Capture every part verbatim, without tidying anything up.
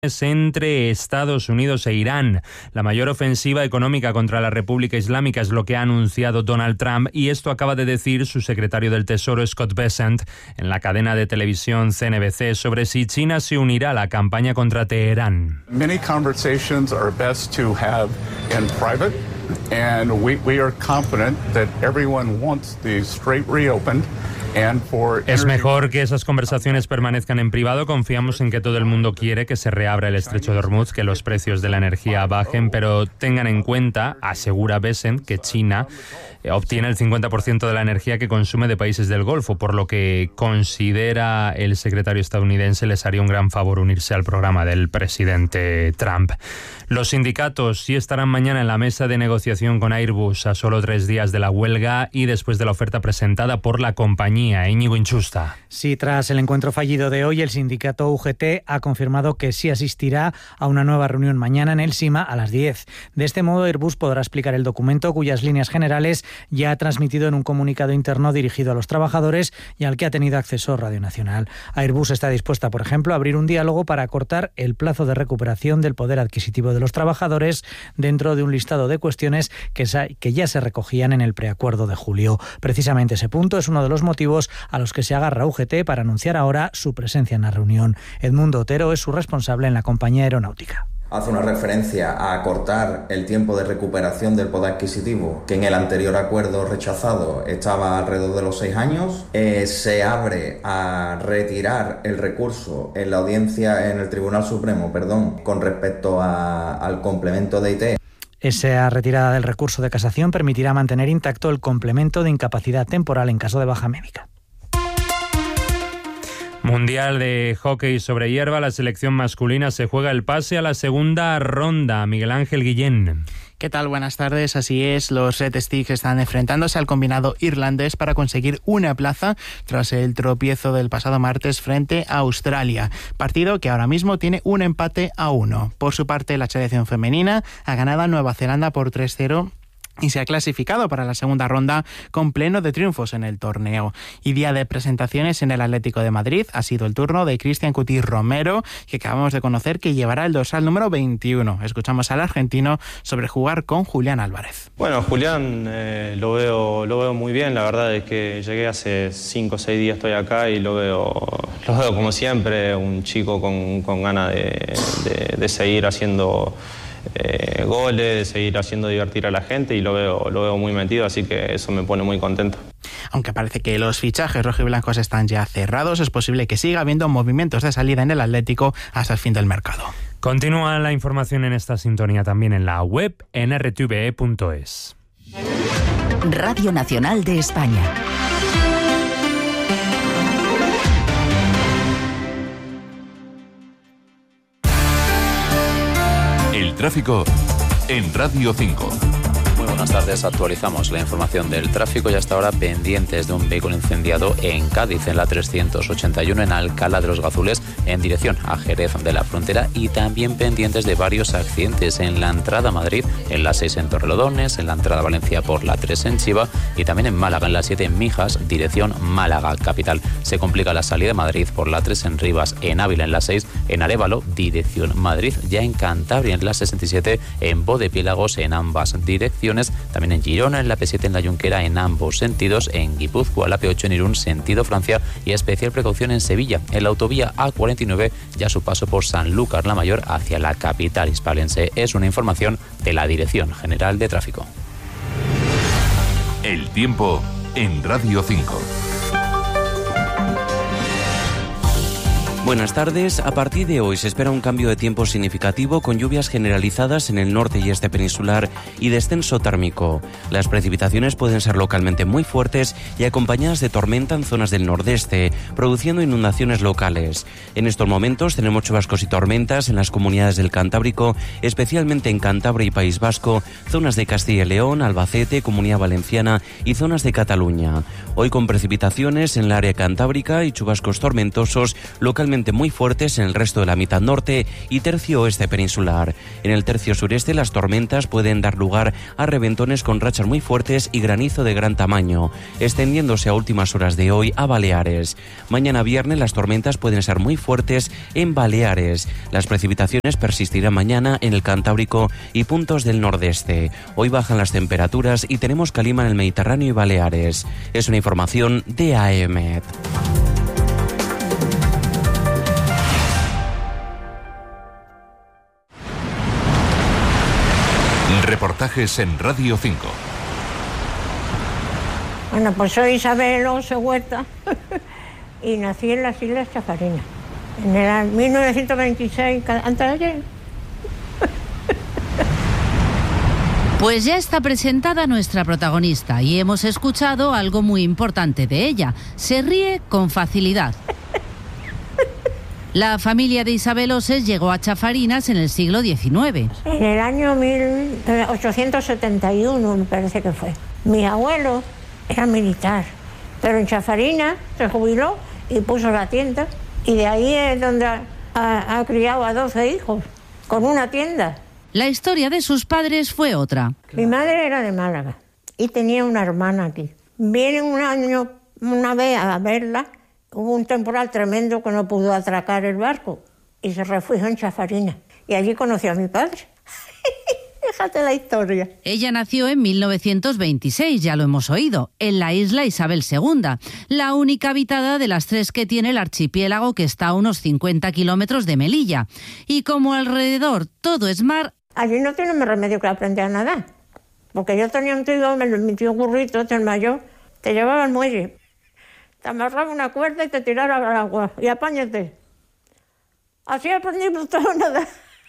entre Estados Unidos e Irán. La mayor ofensiva económica contra la República Islámica es lo que ha anunciado Donald Trump, y esto acaba de decir su secretario del Tesoro, Scott Bessent, en la cadena de televisión C N B C sobre si China se unirá a la campaña contra Teherán. Many conversations are best to have in private, and we, we are confident that everyone wants the Strait reopened. Es mejor que esas conversaciones permanezcan en privado. Confiamos en que todo el mundo quiere que se reabra el estrecho de Hormuz, que los precios de la energía bajen, pero tengan en cuenta, asegura Bessent, que China obtiene el cincuenta por ciento de la energía que consume de países del Golfo, por lo que considera el secretario estadounidense les haría un gran favor unirse al programa del presidente Trump. Los sindicatos sí estarán mañana en la mesa de negociación con Airbus a solo tres días de la huelga y después de la oferta presentada por la compañía. Íñigo Inchusta. Sí, tras el encuentro fallido de hoy, el sindicato U G T ha confirmado que sí asistirá a una nueva reunión mañana en el SIMA a las diez. De este modo, Airbus podrá explicar el documento cuyas líneas generales ya ha transmitido en un comunicado interno dirigido a los trabajadores y al que ha tenido acceso Radio Nacional. Airbus está dispuesta, por ejemplo, a abrir un diálogo para acortar el plazo de recuperación del poder adquisitivo de los trabajadores dentro de un listado de cuestiones que, que ya se recogían en el preacuerdo de julio. Precisamente ese punto es uno de los motivos a los que se agarra U G T para anunciar ahora su presencia en la reunión. Edmundo Otero es su responsable en la compañía aeronáutica. Hace una referencia a acortar el tiempo de recuperación del poder adquisitivo, que en el anterior acuerdo rechazado estaba alrededor de los seis años. Eh, se abre a retirar el recurso en la audiencia, en el Tribunal Supremo, perdón, con respecto a, al complemento de I T. Esa retirada del recurso de casación permitirá mantener intacto el complemento de incapacidad temporal en caso de baja médica. Mundial de hockey sobre hierba, la selección masculina se juega el pase a la segunda ronda. Miguel Ángel Guillén. ¿Qué tal? Buenas tardes. Así es, los Red Sticks están enfrentándose al combinado irlandés para conseguir una plaza tras el tropiezo del pasado martes frente a Australia. Partido que ahora mismo tiene un empate a uno. Por su parte, la selección femenina ha ganado a Nueva Zelanda por tres cero. Y se ha clasificado para la segunda ronda con pleno de triunfos en el torneo. Y día de presentaciones en el Atlético de Madrid ha sido el turno de Cristian Cuti Romero, que acabamos de conocer que llevará el dorsal número veintiuno. Escuchamos al argentino sobre jugar con Julián Álvarez. Bueno, Julián eh, lo veo lo veo muy bien. La verdad es que llegué hace cinco o seis días, estoy acá y lo veo, lo veo como siempre, un chico con, con ganas de, de, de seguir haciendo Eh, goles, de seguir haciendo divertir a la gente, y lo veo, lo veo muy metido, así que eso me pone muy contento. Aunque parece que los fichajes rojiblancos están ya cerrados, es posible que siga habiendo movimientos de salida en el Atlético hasta el fin del mercado. Continúa la información en esta sintonía también en la web en r t v e punto es. Radio Nacional de España. El tráfico en Radio cinco. Muy buenas tardes, actualizamos la información del tráfico y hasta ahora pendientes de un vehículo incendiado en Cádiz, en la trescientos ochenta y uno, en Alcalá de los Gazules, en dirección a Jerez de la Frontera, y también pendientes de varios accidentes en la entrada a Madrid, en la seis en Torrelodones, en la entrada a Valencia por la tres en Chiva y también en Málaga, en la siete en Mijas, dirección Málaga capital. Se complica la salida de Madrid por la tres en Rivas, en Ávila en la seis, en Arévalo, dirección Madrid, ya en Cantabria en la sesenta y siete, en Bodepiélagos en ambas direcciones, también en Girona, en la P siete en la Junquera en ambos sentidos, en Guipúzcoa, la P ocho en Irún, sentido Francia, y especial precaución en Sevilla, en la autovía A cuarenta y nueve, ya su paso por Sanlúcar la Mayor hacia la capital hispalense. Es una información de la Dirección General de Tráfico. El tiempo en Radio cinco. Buenas tardes. A partir de hoy se espera un cambio de tiempo significativo con lluvias generalizadas en el norte y este peninsular y descenso térmico. Las precipitaciones pueden ser localmente muy fuertes y acompañadas de tormenta en zonas del nordeste, produciendo inundaciones locales. En estos momentos tenemos chubascos y tormentas en las comunidades del Cantábrico, especialmente en Cantabria y País Vasco, zonas de Castilla y León, Albacete, Comunidad Valenciana y zonas de Cataluña. Hoy con precipitaciones en el área cantábrica y chubascos tormentosos localmente localmente muy fuertes en el resto de la mitad norte y tercio oeste peninsular. En el tercio sureste las tormentas pueden dar lugar a reventones con rachas muy fuertes y granizo de gran tamaño, extendiéndose a últimas horas de hoy a Baleares. Mañana viernes las tormentas pueden ser muy fuertes en Baleares. Las precipitaciones persistirán mañana en el Cantábrico y puntos del nordeste. Hoy bajan las temperaturas y tenemos calima en el Mediterráneo y Baleares. Es una información de A E M E T. Reportajes en Radio cinco. Bueno, pues soy Isabel Ose Huerta y nací en las Islas Chafarinas en el mil novecientos veintiséis, antes de ayer. Pues ya está presentada nuestra protagonista y hemos escuchado algo muy importante de ella. Se ríe con facilidad. La familia de Isabel Oses llegó a Chafarinas en el siglo diecinueve. En el año mil ochocientos setenta y uno, me parece que fue. Mi abuelo era militar, pero en Chafarinas se jubiló y puso la tienda. Y de ahí es donde ha, ha, ha criado a doce hijos, con una tienda. La historia de sus padres fue otra. Mi madre era de Málaga y tenía una hermana aquí. Viene un año, una vez a verla, hubo un temporal tremendo que no pudo atracar el barco y se refugió en Chafarinas. Y allí conoció a mi padre. Fíjate la historia. Ella nació en mil novecientos veintiséis, ya lo hemos oído, en la isla Isabel segunda, la única habitada de las tres que tiene el archipiélago, que está a unos cincuenta kilómetros de Melilla. Y como alrededor todo es mar... Allí no tiene más remedio que aprender a nadar. Porque yo tenía un tío, mi tío Currito, el mayor, te llevaba al muelle, te amarraba una cuerda y te tiraba al agua. Y apáñate. Así aprendimos todo a nadar.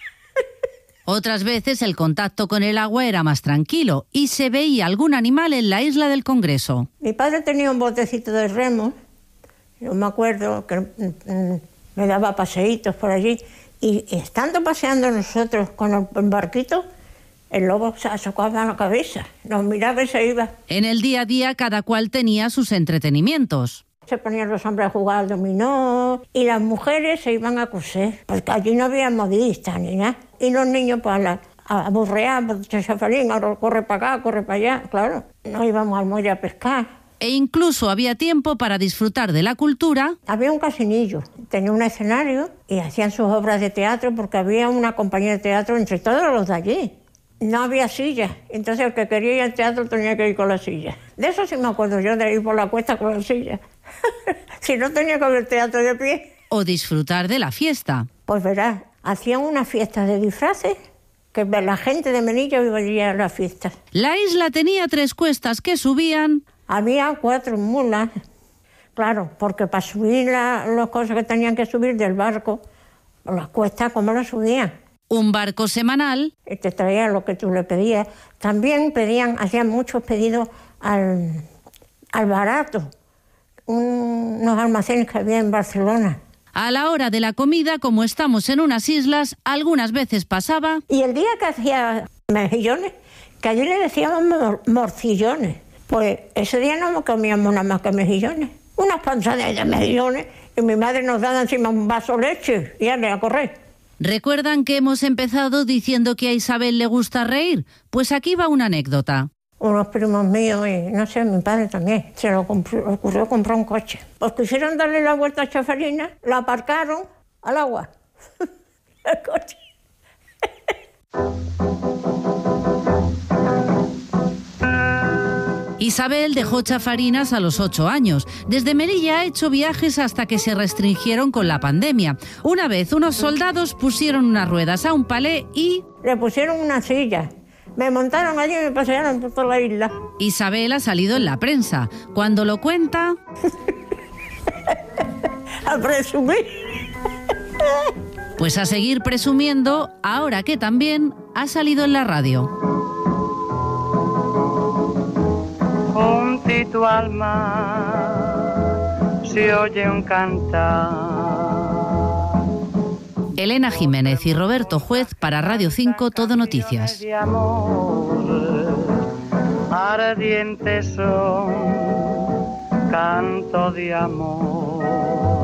Otras veces el contacto con el agua era más tranquilo y se veía algún animal en la isla del Congreso. Mi padre tenía un botecito de remo, yo me acuerdo que mm, me daba paseitos por allí, y estando paseando nosotros con el barquito, el lobo se sacaba la cabeza, nos miraba y se iba. En el día a día cada cual tenía sus entretenimientos. Se ponían los hombres a jugar al dominó y las mujeres se iban a coser, porque allí no había modistas ni nada. Y los niños para a burrear, por Chafarín, corre para acá, corre para allá, claro. No íbamos al muelle a pescar. E incluso había tiempo para disfrutar de la cultura. Había un casinillo, tenía un escenario y hacían sus obras de teatro porque había una compañía de teatro entre todos los de allí. No había sillas, entonces el que quería ir al teatro tenía que ir con la silla. De eso sí me acuerdo yo, de ir por la cuesta con la silla. Si no, tenía que ver teatro de pie. O disfrutar de la fiesta. Pues verás, hacían una fiesta de disfraces, que la gente de Melilla iba allí a la fiesta. La isla tenía tres cuestas que subían. Había cuatro mulas, claro, porque para subir la, las cosas que tenían que subir del barco, las cuestas, ¿cómo las subían? Un barco semanal. Y te traía lo que tú le pedías. También pedían, hacían muchos pedidos al, al barato, un, unos almacenes que había en Barcelona. A la hora de la comida, como estamos en unas islas, algunas veces pasaba... Y el día que hacía mejillones, que allí le decíamos mor morcillones, pues ese día no comíamos nada más que mejillones. Unas panzadas de mejillones, y mi madre nos daba encima un vaso de leche, y ya le a correr. ¿Recuerdan que hemos empezado diciendo que a Isabel le gusta reír? Pues aquí va una anécdota. Unos primos míos, y no sé, mi padre también, se le ocurrió comprar un coche. Pues quisieron darle la vuelta a Chafarinas, la aparcaron al agua. El coche. Isabel dejó Chafarinas a los ocho años. Desde Melilla ha hecho viajes hasta que se restringieron con la pandemia. Una vez unos soldados pusieron unas ruedas a un palé y... Le pusieron una silla. Me montaron allí y me pasearon por toda la isla. Isabel ha salido en la prensa. Cuando lo cuenta... A presumir. Pues a seguir presumiendo, ahora que también ha salido en la radio. Juntito al mar se oye un cantar. Elena Jiménez y Roberto Juez para Radio cinco Todo Noticias. De amor, ardientes son, canto de amor.